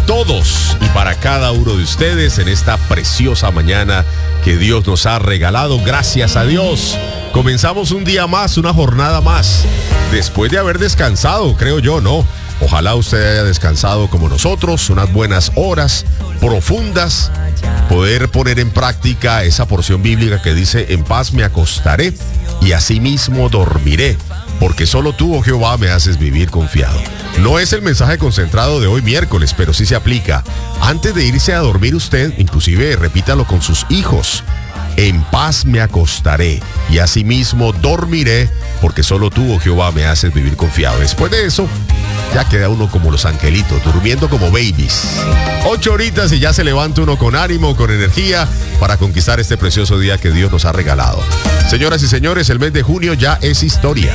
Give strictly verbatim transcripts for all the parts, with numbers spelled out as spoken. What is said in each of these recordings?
todos y para cada uno de ustedes en esta preciosa mañana que Dios nos ha regalado. Gracias a Dios. Comenzamos un día más, una jornada más, después de haber descansado, creo yo, ¿no? Ojalá usted haya descansado como nosotros, unas buenas horas profundas, poder poner en práctica esa porción bíblica que dice: en paz me acostaré y asimismo dormiré, porque solo tú, oh Jehová, me haces vivir confiado. No es el mensaje concentrado de hoy miércoles, pero sí se aplica. Antes de irse a dormir usted, inclusive repítalo con sus hijos: en paz me acostaré y asimismo dormiré, porque solo tú, oh Jehová, me haces vivir confiado. Después de eso, ya queda uno como los angelitos, durmiendo como babies. Ocho horitas y ya se levanta uno con ánimo, con energía, para conquistar este precioso día que Dios nos ha regalado. Señoras y señores, el mes de junio ya es historia.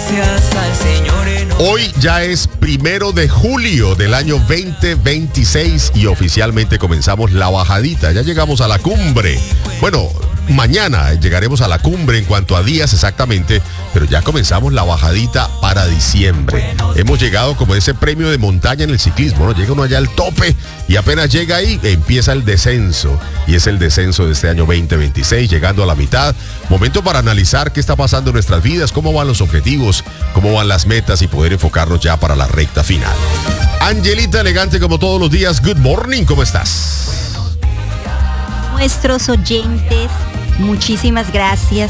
Hoy ya es primero de julio del año veinte veintiséis y oficialmente comenzamos la bajadita. Ya llegamos a la cumbre. Bueno, mañana llegaremos a la cumbre en cuanto a días exactamente, pero ya comenzamos la bajadita para diciembre. Hemos llegado como ese premio de montaña en el ciclismo, ¿no? Llega uno allá al tope y apenas llega ahí, empieza el descenso. Y es el descenso de este año veinte veintiséis, llegando a la mitad. Momento para analizar qué está pasando en nuestras vidas, cómo van los objetivos, cómo van las metas y poder enfocarnos ya para la recta final. Angelita, elegante como todos los días, good morning, ¿cómo estás? Nuestros oyentes, muchísimas gracias.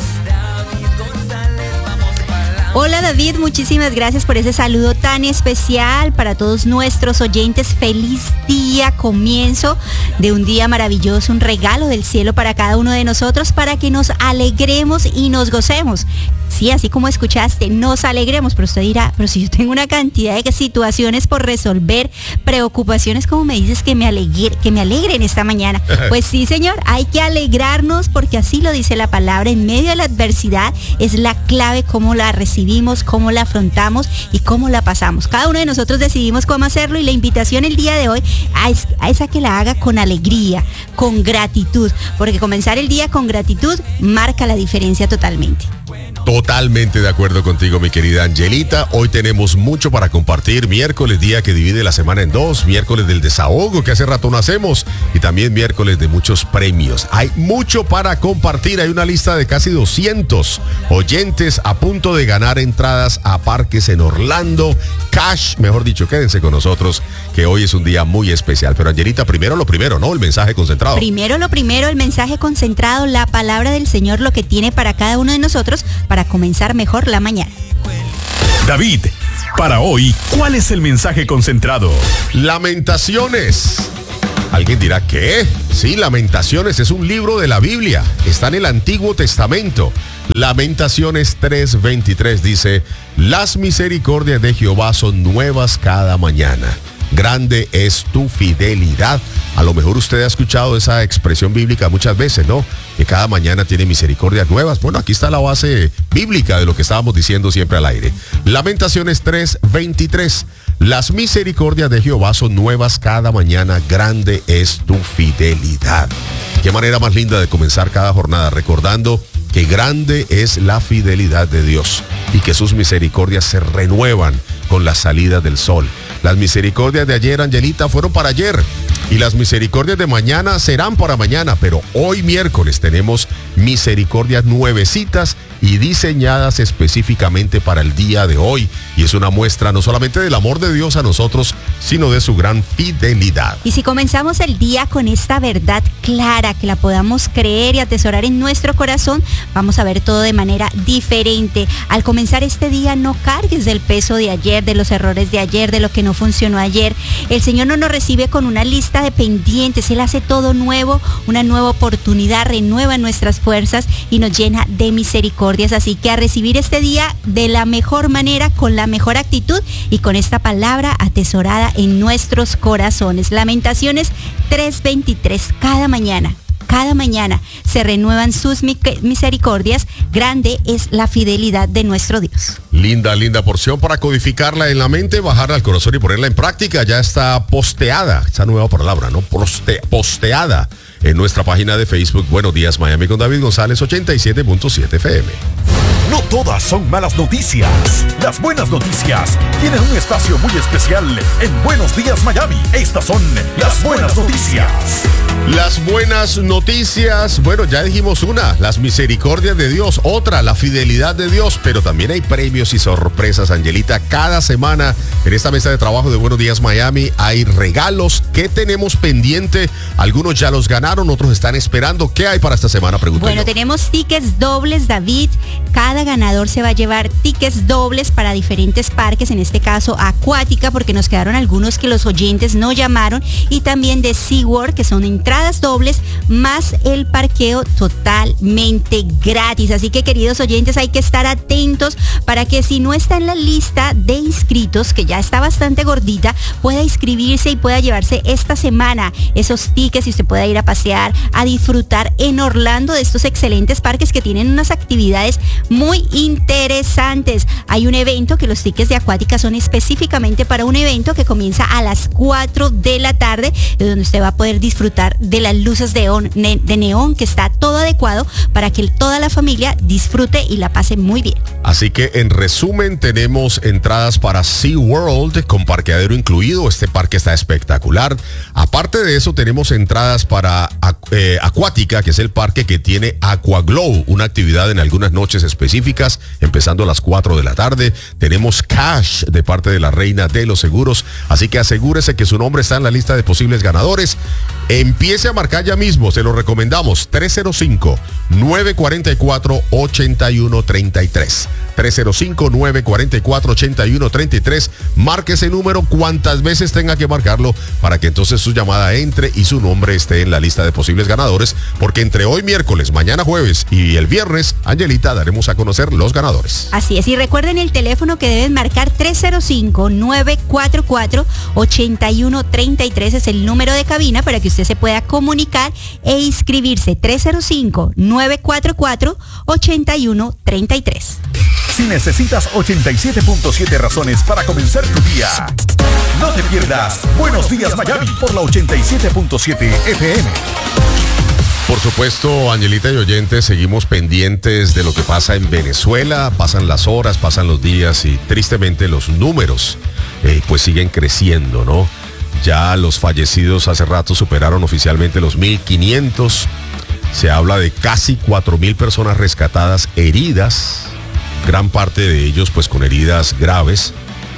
Hola David, muchísimas gracias por ese saludo tan especial para todos nuestros oyentes. Feliz día, comienzo de un día maravilloso, un regalo del cielo para cada uno de nosotros, para que nos alegremos y nos gocemos. Sí, así como escuchaste, nos alegremos, pero usted dirá, pero si yo tengo una cantidad de situaciones por resolver, preocupaciones, como me dices que me alegre, que me alegren esta mañana. Pues sí, señor, hay que alegrarnos, porque así lo dice la palabra. En medio de la adversidad es la clave cómo la recibimos, cómo la afrontamos y cómo la pasamos. Cada uno de nosotros decidimos cómo hacerlo, y la invitación el día de hoy es a esa que la haga con alegría, con gratitud, porque comenzar el día con gratitud marca la diferencia totalmente. Totalmente de acuerdo contigo, mi querida Angelita. Hoy tenemos mucho para compartir. Miércoles, día que divide la semana en dos. Miércoles del desahogo, que hace rato no hacemos. Y también miércoles de muchos premios. Hay mucho para compartir. Hay una lista de casi doscientos oyentes a punto de ganar entradas a parques en Orlando. Cash, mejor dicho, quédense con nosotros, que hoy es un día muy especial. Pero Angelita, primero lo primero, ¿no? El mensaje concentrado. Primero lo primero, el mensaje concentrado, la palabra del Señor, lo que tiene para cada uno de nosotros para comenzar mejor la mañana. David, para hoy, ¿cuál es el mensaje concentrado? Lamentaciones. Alguien dirá, ¿qué? Sí, Lamentaciones es un libro de la Biblia. Está en el Antiguo Testamento. Lamentaciones tres veintitrés dice: las misericordias de Jehová son nuevas cada mañana. Grande es tu fidelidad. A lo mejor usted ha escuchado esa expresión bíblica muchas veces, ¿no? Que cada mañana tiene misericordias nuevas. Bueno, aquí está la base bíblica de lo que estábamos diciendo siempre al aire. Lamentaciones tres veintitrés. Las misericordias de Jehová son nuevas cada mañana. Grande es tu fidelidad. Qué manera más linda de comenzar cada jornada, recordando que grande es la fidelidad de Dios y que sus misericordias se renuevan con la salida del sol. Las misericordias de ayer, Angelita, fueron para ayer, y las misericordias de mañana serán para mañana, pero hoy miércoles tenemos misericordias nuevecitas y diseñadas específicamente para el día de hoy, y es una muestra no solamente del amor de Dios a nosotros, sino de su gran fidelidad. Y si comenzamos el día con esta verdad clara, que la podamos creer y atesorar en nuestro corazón, vamos a ver todo de manera diferente. Al comenzar este día, no cargues del peso de ayer, de los errores de ayer, de lo que no funcionó ayer. El Señor no nos recibe con una lista de pendientes. Él hace todo nuevo, una nueva oportunidad, renueva nuestras fuerzas y nos llena de misericordias. Así que a recibir este día de la mejor manera, con la mejor actitud y con esta palabra atesorada en nuestros corazones. Lamentaciones tres veintitrés. Cada mañana, cada mañana se renuevan sus misericordias. Grande es la fidelidad de nuestro Dios. Linda, linda porción para codificarla en la mente, bajarla al corazón y ponerla en práctica. Ya está posteada, esa nueva palabra, ¿no? Poste, posteada en nuestra página de Facebook. Buenos días, Miami, con David González, ochenta y siete punto siete F M. No todas son malas noticias. Las buenas noticias tienen un espacio muy especial en Buenos Días Miami. Estas son las buenas noticias. Las buenas noticias, bueno, ya dijimos una, las misericordias de Dios, otra, la fidelidad de Dios, pero también hay premios y sorpresas, Angelita. Cada semana en esta mesa de trabajo de Buenos Días Miami hay regalos. ¿Qué tenemos pendiente? Algunos ya los ganaron, otros están esperando. ¿Qué hay para esta semana? Pregunto Bueno, yo. tenemos tickets dobles, David. Cada ganador se va a llevar tickets dobles para diferentes parques, en este caso Acuática, porque nos quedaron algunos que los oyentes no llamaron, y también de SeaWorld, que son entradas dobles más el parqueo totalmente gratis. Así que, queridos oyentes, hay que estar atentos para que si no está en la lista de inscritos, que ya está bastante gordita, pueda inscribirse y pueda llevarse esta semana esos tickets y usted pueda ir a pasear, a disfrutar en Orlando de estos excelentes parques que tienen unas actividades muy interesantes. Hay un evento que los tickets de Acuática son específicamente para un evento que comienza a las cuatro de la tarde, de donde usted va a poder disfrutar de las luces de, on, de neón, que está todo adecuado para que toda la familia disfrute y la pase muy bien. Así que en resumen tenemos entradas para SeaWorld con parqueadero incluido. Este parque está espectacular. Aparte de eso tenemos entradas para eh, Acuática, que es el parque que tiene Aquaglow, una actividad en algunas noches específicas, empezando a las cuatro de la tarde. Tenemos cash de parte de la reina de los seguros, así que asegúrese que su nombre está en la lista de posibles ganadores. Empiece a marcar ya mismo, se lo recomendamos. tres cero cinco, nueve cuatro cuatro, ocho uno tres tres. tres cero cinco, nueve cuatro cuatro, ocho uno tres tres. Marque ese número cuantas veces tenga que marcarlo para que entonces su llamada entre y su nombre esté en la lista de posibles ganadores, porque entre hoy miércoles, mañana jueves y el viernes, Angelita, daremos a conocer los ganadores. Así es, y recuerden el teléfono que deben marcar: tres cero cinco, nueve cuatro cuatro, ocho uno tres tres, es el número de cabina para que usted se pueda comunicar e inscribirse. tres cero cinco, nueve cuatro cuatro, ocho uno tres tres. Si necesitas ochenta y siete punto siete razones para comenzar tu día, no te pierdas Buenos Días Miami por la ochenta y siete punto siete F M. Por supuesto, Angelita y oyentes, seguimos pendientes de lo que pasa en Venezuela. Pasan las horas, pasan los días y tristemente los números eh, pues siguen creciendo, ¿no? Ya los fallecidos hace rato superaron oficialmente los mil quinientos. Se habla de casi cuatro mil personas rescatadas, heridas, gran parte de ellos pues con heridas graves.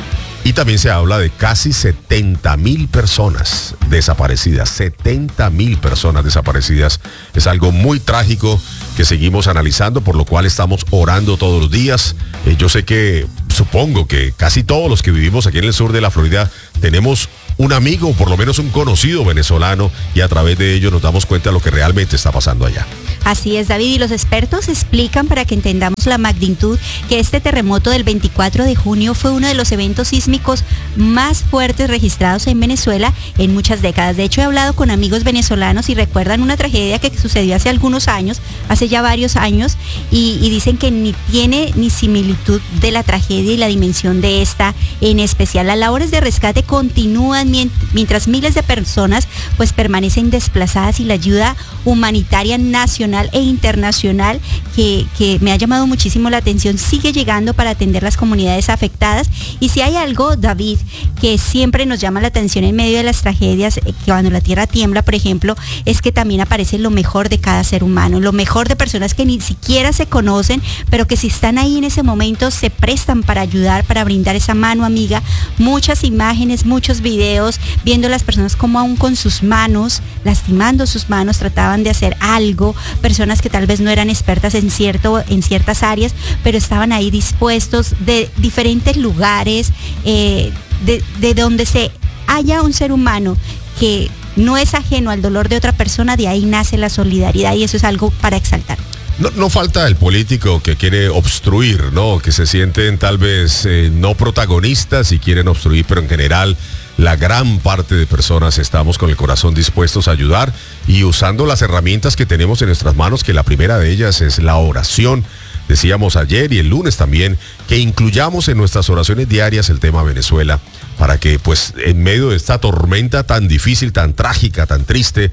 Y también se habla de casi setenta mil personas desaparecidas, setenta mil personas desaparecidas. Es algo muy trágico que seguimos analizando, por lo cual estamos orando todos los días. Eh, yo sé que, supongo que casi todos los que vivimos aquí en el sur de la Florida tenemos un amigo o por lo menos un conocido venezolano, y a través de ello nos damos cuenta de lo que realmente está pasando allá. Así es, David, y los expertos explican, para que entendamos la magnitud, que este terremoto del veinticuatro de junio fue uno de los eventos sísmicos más fuertes registrados en Venezuela en muchas décadas. De hecho, he hablado con amigos venezolanos y recuerdan una tragedia que sucedió hace algunos años, hace ya varios años, y, y dicen que ni tiene ni similitud de la tragedia y la dimensión de esta en especial. Las labores de rescate continúan mientras miles de personas pues permanecen desplazadas, y la ayuda humanitaria nacional e internacional que, que me ha llamado muchísimo la atención sigue llegando para atender las comunidades afectadas. Y si hay algo, David, que siempre nos llama la atención en medio de las tragedias, que cuando la tierra tiembla, por ejemplo, es que también aparece lo mejor de cada ser humano, lo mejor de personas que ni siquiera se conocen, pero que si están ahí en ese momento se prestan para ayudar, para brindar esa mano amiga. Muchas imágenes, muchos videos viendo las personas como aún con sus manos, lastimando sus manos, trataban de hacer algo. Personas que tal vez no eran expertas en, cierto, en ciertas áreas, pero estaban ahí dispuestos, de diferentes lugares, eh, de, de donde se haya un ser humano que no es ajeno al dolor de otra persona, de ahí nace la solidaridad, y eso es algo para exaltar. No, no falta el político que quiere obstruir, ¿no? Que se sienten tal vez eh, no protagonistas y quieren obstruir, pero en general la gran parte de personas estamos con el corazón dispuestos a ayudar y usando las herramientas que tenemos en nuestras manos, que la primera de ellas es la oración. Decíamos ayer y el lunes también que incluyamos en nuestras oraciones diarias el tema Venezuela, para que pues en medio de esta tormenta tan difícil, tan trágica, tan triste,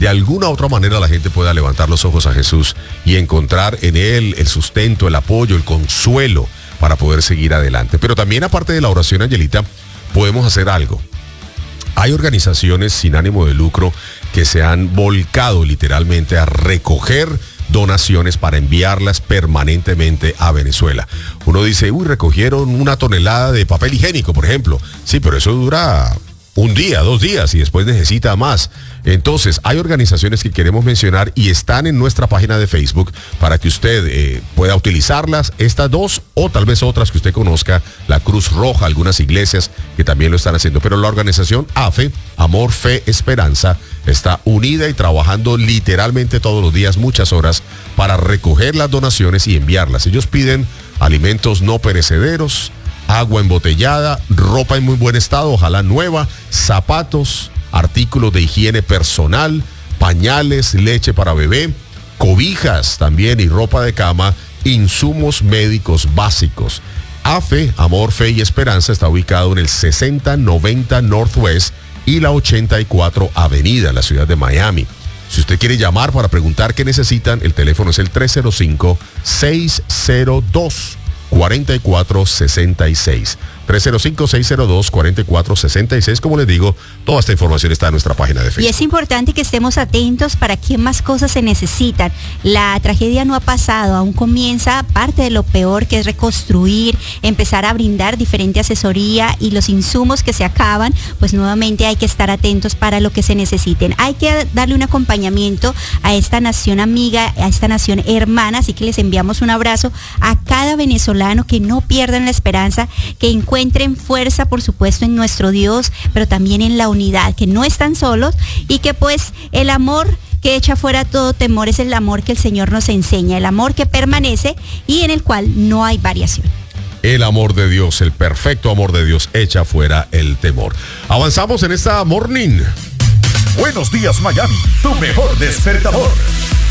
de alguna u otra manera la gente pueda levantar los ojos a Jesús y encontrar en Él el sustento, el apoyo, el consuelo para poder seguir adelante. Pero también, aparte de la oración, Angelita, podemos hacer algo. Hay organizaciones sin ánimo de lucro que se han volcado literalmente a recoger donaciones para enviarlas permanentemente a Venezuela. Uno dice, uy, recogieron una tonelada de papel higiénico, por ejemplo. Sí, pero eso dura un día, dos días y después necesita más. Entonces, hay organizaciones que queremos mencionar y están en nuestra página de Facebook para que usted eh, pueda utilizarlas, estas dos o tal vez otras que usted conozca, la Cruz Roja, algunas iglesias que también lo están haciendo. Pero la organización A F E, Amor, Fe, Esperanza, está unida y trabajando literalmente todos los días, muchas horas, para recoger las donaciones y enviarlas. Ellos piden alimentos no perecederos, agua embotellada, ropa en muy buen estado, ojalá nueva, zapatos, artículos de higiene personal, pañales, leche para bebé, cobijas también y ropa de cama, insumos médicos básicos. A F E, Amor, Fe y Esperanza, está ubicado en el sesenta noventa Northwest y la ochenta y cuatro Avenida, en la ciudad de Miami. Si usted quiere llamar para preguntar qué necesitan, el teléfono es el tres cero cinco, seis cero dos, cuatro cuatro seis seis. tres cero cinco, seis cero dos, cuatro cuatro seis seis. Como les digo, toda esta información está en nuestra página de Facebook. Y es importante que estemos atentos para qué más cosas se necesitan. La tragedia no ha pasado, aún comienza parte de lo peor, que es reconstruir, empezar a brindar diferente asesoría, y los insumos que se acaban, pues nuevamente hay que estar atentos para lo que se necesiten. Hay que darle un acompañamiento a esta nación amiga, a esta nación hermana, así que les enviamos un abrazo a cada venezolano, que no pierdan la esperanza, que encuentren fuerza, por supuesto, en nuestro Dios, pero también en la unidad, que no están solos, y que pues el amor que echa fuera todo temor es el amor que el Señor nos enseña, el amor que permanece y en el cual no hay variación. El amor de Dios, el perfecto amor de Dios, echa fuera el temor. Avanzamos en esta morning. Buenos días, Miami, tu mejor despertador.